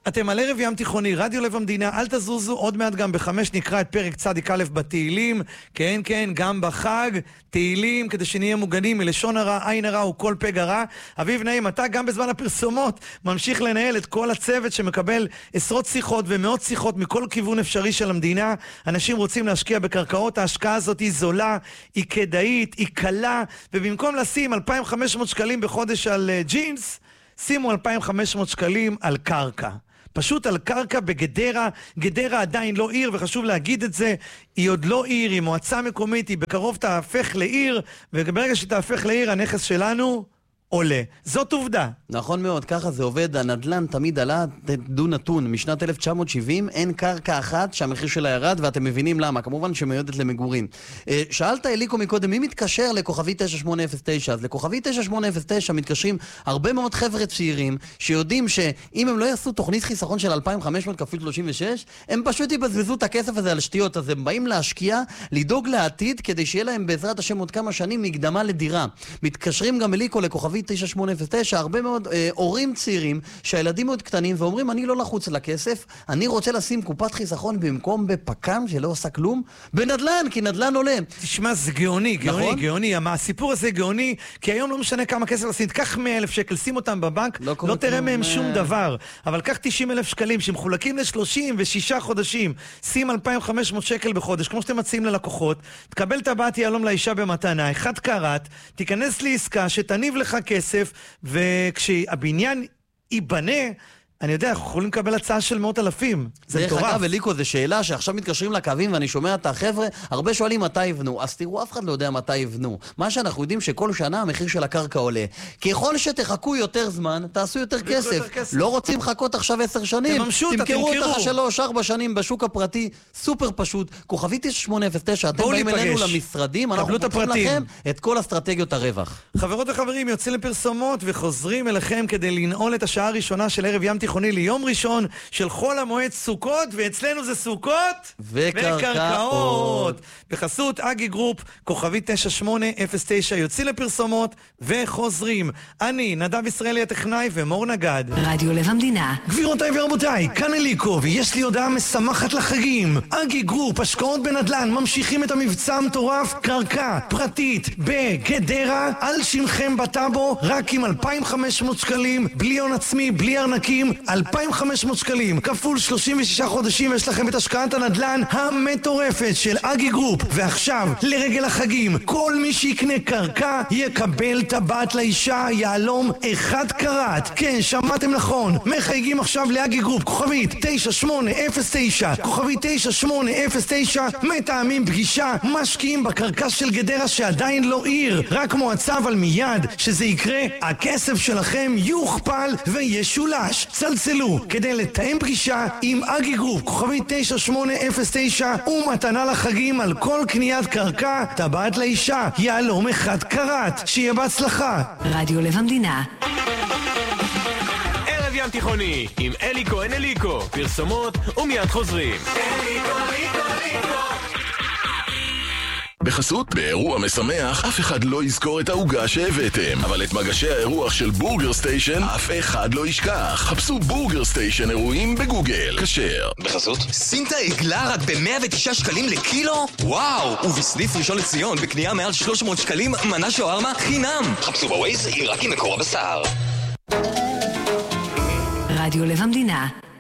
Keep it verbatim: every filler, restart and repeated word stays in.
אתם על ערב ים תיכוני, רדיו לב המדינה, אל תזוזו, עוד מעט גם בחמש נקרא את פרק צדיק א' בתהילים, כן כן, גם בחג, תהילים, כדי שנהיה מוגנים מלשון הרע, עין הרע וכל פגע רע. אביב נעים, אתה גם בזמן הפרסומות ממשיך לנהל את כל הצוות שמקבל עשרות שיחות ומאות שיחות מכל כיוון אפשרי של המדינה. אנשים רוצים להשקיע בקרקעות, ההשקעה הזאת היא זולה, היא כדאית, היא קלה, ובמקום לשים אלפיים וחמש מאות שקלים בחודש על uh, ג'ינס, שימו אלפיים וחמש מאות שקלים על קרקע. פשוט על קרקע בגדרה. גדרה עדיין לא עיר, וחשוב להגיד את זה, היא עוד לא עיר, היא מועצה מקומית, היא בקרוב תהפך לעיר, וברגע שתהפך לעיר הנכס שלנו עולה. זאת עובדה. נכון מאוד, ככה זה עובד. הנדלן תמיד עלה, תדעו נתון, משנת אלף תשע מאות שבעים אין קרקע אחת שהמחיר שלה ירד, ואתם מבינים למה, כמובן שמיועדת למגורים. שאלת אליקו מקודם, מי מתקשר לכוכבי תשע שמונה אפס תשע? אז לכוכבי תשע שמונה אפס תשע מתקשרים הרבה מאוד חבר'ה צעירים, שיודעים שאם הם לא יעשו תוכנית חיסכון של אלפיים וחמש מאות כפול שלושים ושש, הם פשוט יבזבזו את הכסף הזה על שטויות. אז הם באים להשקיע, לדאוג לעתיד, כדי שיהיה להם בעזרת השם עוד כמה שנים מקדמה לדירה. מתקשרים גם אליקו לכוכבי תשע שמונה אפס תשע, הרבה מאוד אה, הורים צעירים שהילדים מאוד קטנים ואומרים, אני לא לחוץ לכסף, אני רוצה לשים קופת חיסכון במקום בפקם שלא עושה כלום, בנדלן, כי נדלן עולה. תשמע, זה גאוני, גאוני, נכון? גאוני. הסיפור הזה גאוני, כי היום לא משנה כמה כסף לשים, תקח מאה אלף שקל, שים אותם בבנק, לא, לא תראה מהם מה... שום דבר. אבל קח תשעים אלף שקלים שמחולקים ל-שלושים ושישה חודשים, שים אלפיים וחמש מאות שקל בחודש, כמו שאתם מציעים ללקוחות, תקבל טבעת יהלום לאישה במתנה, אחד קראט, תיכנס לעסקה שתניב לך כסף, וכשהבניין ייבנה, אני יודע, אנחנו יכולים לקבל הצעה של מאות אלפים. זה מטורף. דרך אגב, אליקו, זו שאלה שעכשיו מתקשרים לקווים, ואני שומע את החבר'ה, הרבה שואלים מתי יבנו. אז תראו, אף אחד לא יודע מתי יבנו. מה שאנחנו יודעים שכל שנה המחיר של הקרקע עולה. ככל שתחכו יותר זמן, תעשו יותר כסף. יותר כסף. לא רוצים לחכות עכשיו עשר שנים. תממשו, תמכרו אותך שלוש, ארבע שנים בשוק הפרטי, סופר פשוט. כוכבי תשע שמונה אפס תשע, אתם באים אלינו למשרדים, אנחנו פותחים לכם את כל אסטרטגיות הרווח. חברות וחברים, יוצאים לפרסומות וחוזרים אליכם כדי לנעול את השעה הראשונה של ערב ים תיכוני ליום ראשון של חול המועד סוכות, ואצלנו זה סוכות וקרקעות. בחסות אגי גרופ, כוכבי תשע שמונה אפס תשע, יוצאים לפרסומות וחוזרים. אני, נדב ישראלי הטכנאי ומור נגד. רדיו לב המדינה. גבירותיי ורבותיי, כאן אליקו, ויש לי הודעה משמחת לחגים. אגי גרופ, השקעות בנדלן, ממשיכים את המבצע המטורף, קרקע פרטית בגדרה, על שמכם בטאבו, רק עם אלפיים וחמש מאות שקלים, בלי הון עצמי, בלי ארנקים, אלפיים וחמש מאות שקלים, כפול שלושים ושישה חודשים, ויש לכם את השקעת הנדלן המטורפת של אגי גרופ. ועכשיו, לרגל החגים, כל מי שיקנה קרקע יקבל טבעת לאישה יהלום אחד קראט. כן, שמעתם נכון, מחייגים עכשיו לאגי גרופ, כוכבית תשע שמונה אפס תשע, כוכבית תשע שמונה אפס תשע, מתאמים פגישה, משקיעים בקרקע של גדרה שעדיין לא עיר, רק מועצה, אבל מיד שזה יקרה, הכסף שלכם יוכפל וישולש. צלצלו כדי לתאם פגישה עם אגי גרופ, כוכבית תשע שמונה אפס תשע, ומתנה לחגים על כל קניית קרקע, טבעת לאישה יהלום אחד קראט. שיהיה בהצלחה. רדיו לב המדינה. ערב ים תיכוני עם אליקו אין אליקו, פרסומות ומיד חוזרים. אליקו אליקו אליקו. בחסות, באירוע משמח, אף אחד לא יזכור את העוגה שהבאתם, אבל את מגשי האירוח של בורגר סטיישן אף אחד לא ישכח. חפשו בורגר סטיישן אירועים בגוגל. כשר. בחסות, סינטה עגלה רק ב-מאה ותשעה שקלים לקילו? וואו! ובסניף ראשון לציון, בקנייה מעל שלוש מאות שקלים, מנה שווארמה חינם. חפשו בווייז, היא רק עם מקור הבשר. רדיו לב המדינה.